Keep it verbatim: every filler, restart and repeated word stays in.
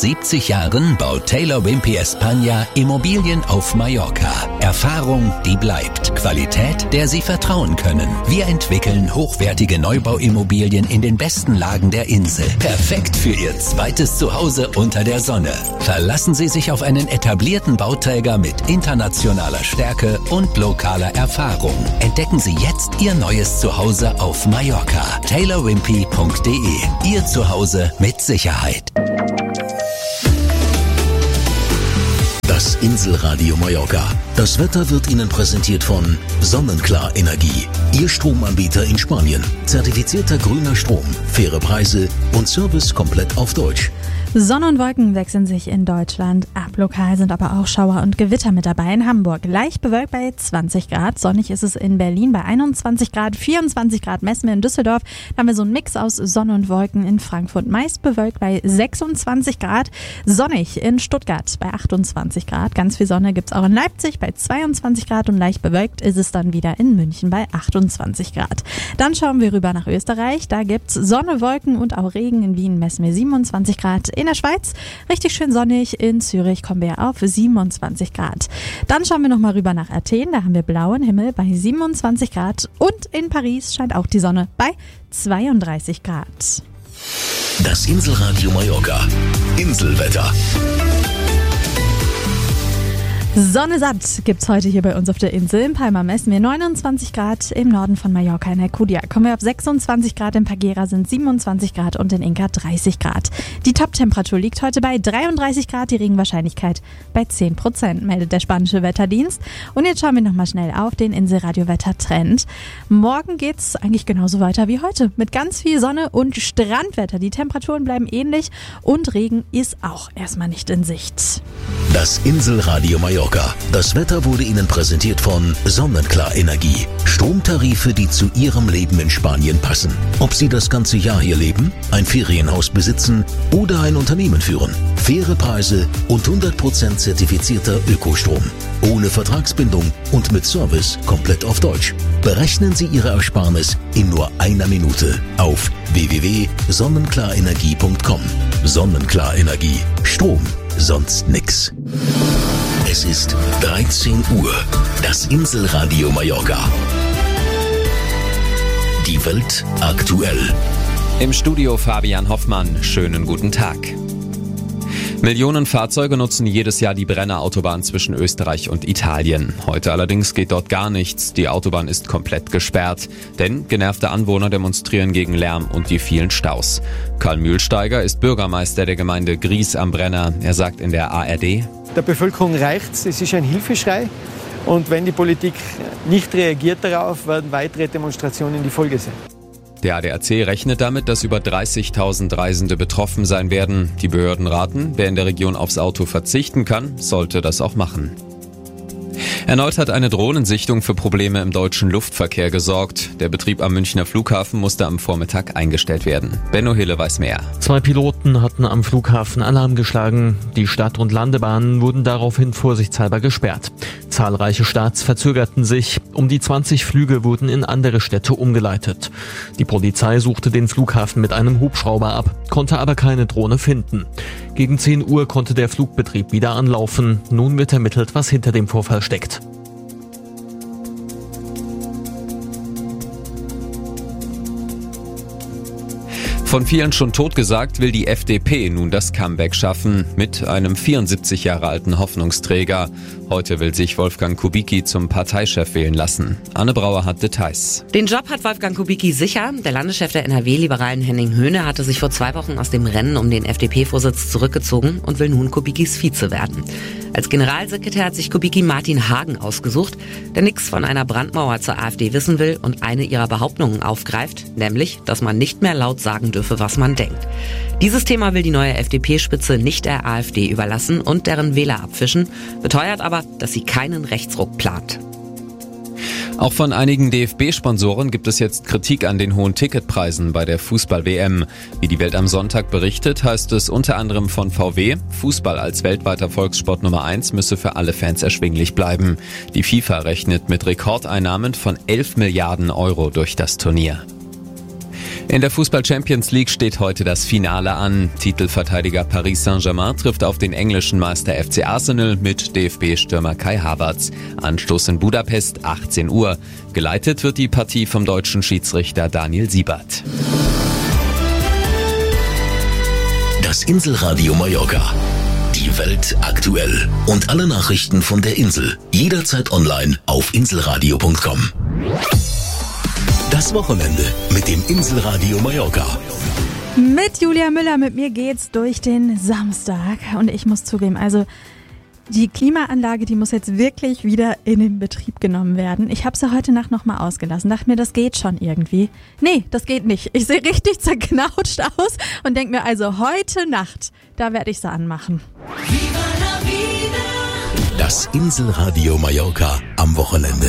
siebzig Jahren baut Taylor Wimpey España Immobilien auf Mallorca. Erfahrung, die bleibt. Qualität, der Sie vertrauen können. Wir entwickeln hochwertige Neubauimmobilien in den besten Lagen der Insel. Perfekt für Ihr zweites Zuhause unter der Sonne. Verlassen Sie sich auf einen etablierten Bauträger mit internationaler Stärke und lokaler Erfahrung. Entdecken Sie jetzt Ihr neues Zuhause auf Mallorca. taylor wimpey punkt de. Ihr Zuhause mit Sicherheit. Das Inselradio Mallorca. Das Wetter wird Ihnen präsentiert von Sonnenklar Energie. Ihr Stromanbieter in Spanien. Zertifizierter grüner Strom, faire Preise und Service komplett auf Deutsch. Sonne und Wolken wechseln sich in Deutschland ab. Lokal sind aber auch Schauer und Gewitter mit dabei. In Hamburg leicht bewölkt bei zwanzig Grad. Sonnig ist es in Berlin bei einundzwanzig Grad. vierundzwanzig Grad messen wir in Düsseldorf. Da haben wir so einen Mix aus Sonne und Wolken. In Frankfurt meist bewölkt bei sechsundzwanzig Grad. Sonnig in Stuttgart bei achtundzwanzig Grad. Ganz viel Sonne gibt's auch in Leipzig bei zweiundzwanzig Grad. Und leicht bewölkt ist es dann wieder in München bei achtundzwanzig Grad. Dann schauen wir rüber nach Österreich. Da gibt's Sonne, Wolken und auch Regen. In Wien messen wir siebenundzwanzig Grad. In der Schweiz richtig schön sonnig, in Zürich kommen wir auf siebenundzwanzig Grad. Dann schauen wir nochmal rüber nach Athen, da haben wir blauen Himmel bei siebenundzwanzig Grad und in Paris scheint auch die Sonne bei zweiunddreißig Grad. Das Inselradio Mallorca. Inselwetter. Sonne satt gibt's heute hier bei uns auf der Insel. In Palma messen wir neunundzwanzig Grad, im Norden von Mallorca in Alcudia kommen wir auf sechsundzwanzig Grad, in Pagera sind siebenundzwanzig Grad und in Inca dreißig Grad. Die Top-Temperatur liegt heute bei dreiunddreißig Grad, die Regenwahrscheinlichkeit bei zehn Prozent, meldet der spanische Wetterdienst. Und jetzt schauen wir nochmal schnell auf den Inselradio-Wetter-Trend. Morgen geht's eigentlich genauso weiter wie heute, mit ganz viel Sonne und Strandwetter. Die Temperaturen bleiben ähnlich und Regen ist auch erstmal nicht in Sicht. Das Inselradio Mallorca. Das Wetter wurde Ihnen präsentiert von Sonnenklar Energie. Stromtarife, die zu Ihrem Leben in Spanien passen. Ob Sie das ganze Jahr hier leben, ein Ferienhaus besitzen oder ein Unternehmen führen. Faire Preise und hundert Prozent zertifizierter Ökostrom. Ohne Vertragsbindung und mit Service komplett auf Deutsch. Berechnen Sie Ihre Ersparnis in nur einer Minute auf w w w punkt sonnenklarenergie punkt com. Sonnenklar Energie. Strom, sonst nix. Es ist dreizehn Uhr. Das Inselradio Mallorca. Die Welt aktuell. Im Studio Fabian Hoffmann. Schönen guten Tag. Millionen Fahrzeuge nutzen jedes Jahr die Brennerautobahn zwischen Österreich und Italien. Heute allerdings geht dort gar nichts. Die Autobahn ist komplett gesperrt. Denn genervte Anwohner demonstrieren gegen Lärm und die vielen Staus. Karl Mühlsteiger ist Bürgermeister der Gemeinde Gries am Brenner. Er sagt in der A R D: Der Bevölkerung reicht's. Es ist ein Hilfeschrei. Und wenn die Politik nicht reagiert darauf, werden weitere Demonstrationen die Folge sein. Der A D A C rechnet damit, dass über dreißigtausend Reisende betroffen sein werden. Die Behörden raten, wer in der Region aufs Auto verzichten kann, sollte das auch machen. Erneut hat eine Drohnensichtung für Probleme im deutschen Luftverkehr gesorgt. Der Betrieb am Münchner Flughafen musste am Vormittag eingestellt werden. Benno Hille weiß mehr. Zwei Piloten hatten am Flughafen Alarm geschlagen. Die Start- und Landebahnen wurden daraufhin vorsichtshalber gesperrt. Zahlreiche Starts verzögerten sich. Um die zwanzig Flüge wurden in andere Städte umgeleitet. Die Polizei suchte den Flughafen mit einem Hubschrauber ab, konnte aber keine Drohne finden. Gegen zehn Uhr konnte der Flugbetrieb wieder anlaufen. Nun wird ermittelt, was hinter dem Vorfall steckt. Von vielen schon totgesagt, will die F D P nun das Comeback schaffen mit einem vierundsiebzig Jahre alten Hoffnungsträger. Heute will sich Wolfgang Kubicki zum Parteichef wählen lassen. Anne Brauer hat Details. Den Job hat Wolfgang Kubicki sicher. Der Landeschef der N R W-Liberalen Henning Höhne hatte sich vor zwei Wochen aus dem Rennen um den F D P-Vorsitz zurückgezogen und will nun Kubickis Vize werden. Als Generalsekretär hat sich Kubicki Martin Hagen ausgesucht, der nichts von einer Brandmauer zur AfD wissen will und eine ihrer Behauptungen aufgreift, nämlich, dass man nicht mehr laut sagen dürfe, was man denkt. Dieses Thema will die neue F D P-Spitze nicht der AfD überlassen und deren Wähler abfischen, beteuert aber, dass sie keinen Rechtsruck plant. Auch von einigen D F B-Sponsoren gibt es jetzt Kritik an den hohen Ticketpreisen bei der Fußball-W M. Wie die Welt am Sonntag berichtet, heißt es unter anderem von V W, Fußball als weltweiter Volkssport Nummer eins müsse für alle Fans erschwinglich bleiben. Die FIFA rechnet mit Rekordeinnahmen von elf Milliarden Euro durch das Turnier. In der Fußball-Champions League steht heute das Finale an. Titelverteidiger Paris Saint-Germain trifft auf den englischen Meister F C Arsenal mit D F B-Stürmer Kai Havertz. Anstoß in Budapest, achtzehn Uhr. Geleitet wird die Partie vom deutschen Schiedsrichter Daniel Siebert. Das Inselradio Mallorca. Die Welt aktuell. Und alle Nachrichten von der Insel. Jederzeit online auf inselradio punkt com. Das Wochenende mit dem Inselradio Mallorca. Mit Julia Müller, mit mir geht's durch den Samstag. Und ich muss zugeben, also die Klimaanlage, die muss jetzt wirklich wieder in den Betrieb genommen werden. Ich habe sie heute Nacht nochmal ausgelassen. Dachte mir, das geht schon irgendwie. Nee, das geht nicht. Ich sehe richtig zerknautscht aus und denke mir, also heute Nacht, da werde ich sie anmachen. Das Inselradio Mallorca am Wochenende.